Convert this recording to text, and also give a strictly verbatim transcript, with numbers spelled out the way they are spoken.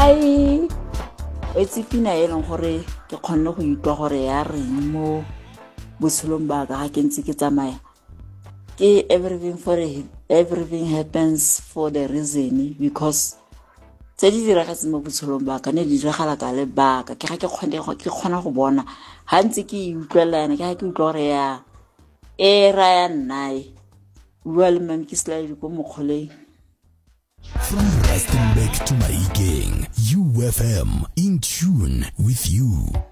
Ai it's pina e leng gore ke kgonne go itwa gore ya reng mo botshelong ba ka ga ke ntse ke tsamaya ke everything for a, everything happens for the reason because tse di diragetse mo botshelong ba ka ne di diragala ka lebaka ke ga ke kgone ke kgona go bona ha ntse ke utlwelana ke ga ke utlwa gore ya e ra ya nnae bua le mami ke slide ko mokgoleng. From Rustenburg to Mahikeng, U F M, in tune with you.